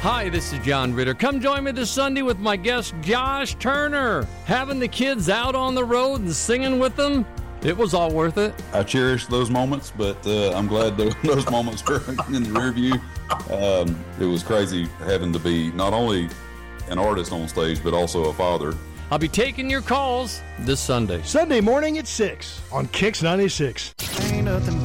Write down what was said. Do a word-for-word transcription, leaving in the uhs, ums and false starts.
Hi, this is John Ritter. Come join me this Sunday with my guest Josh Turner. Having the kids out on the road and singing with them, it was all worth it. I cherish those moments, but uh, I'm glad those moments were in the rear view. Um, it was crazy having to be not only an artist on stage, but also a father. I'll be taking your calls this Sunday. Sunday morning at six on Kix ninety-six. Ain't nothing